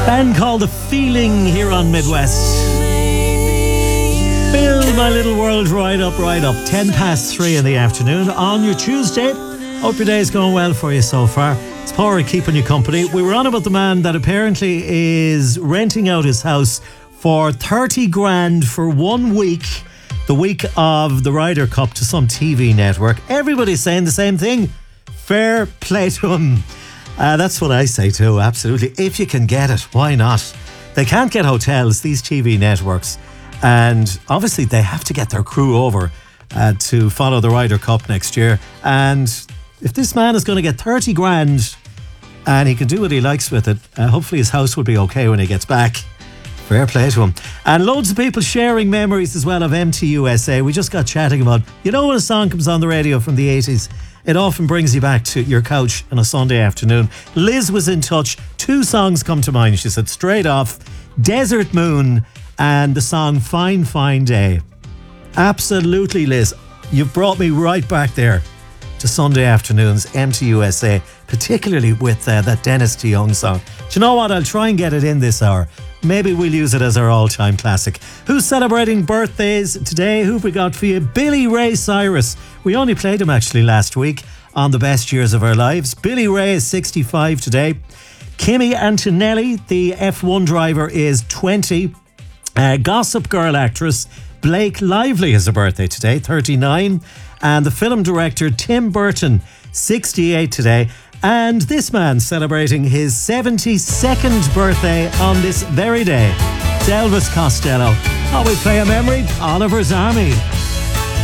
Band called The Feeling here on Midwest. Build my little world right up. 3:10 in the afternoon on your Tuesday. Hope your day's going well for you so far. It's Porry keeping you company. We were on about the man that apparently is renting out his house for 30 grand for 1 week, the week of the Ryder Cup, to some TV network. Everybody's saying the same thing. Fair play to him. That's what I say too, absolutely. If you can get it, why not? They can't get hotels, these TV networks. And obviously they have to get their crew over to follow the Ryder Cup next year. And if this man is going to get 30 grand and he can do what he likes with it, hopefully his house will be okay when he gets back. Fair play to him. And loads of people sharing memories as well of MTUSA. We just got chatting about, you know, when a song comes on the radio from the 80s, it often brings you back to your couch on a Sunday afternoon. Liz was in touch. 2 songs come to mind. She said straight off, Desert Moon and the song Fine Fine Day. Absolutely, Liz. You've brought me right back there to Sunday afternoons, MTUSA, particularly with that Dennis DeYoung song. Do you know what? I'll try and get it in this hour. Maybe we'll use it as our all-time classic. Who's celebrating birthdays today? Who've we got for you? Billy Ray Cyrus. We only played him actually last week on the best years of our lives. Billy Ray is 65 today. Kimi Antonelli, the F1 driver, is 20. Gossip Girl actress Blake Lively has a birthday today, 39. And the film director Tim Burton, 68 today. And this man celebrating his 72nd birthday on this very day. It's Elvis Costello. Oh, we play a memory, Oliver's Army.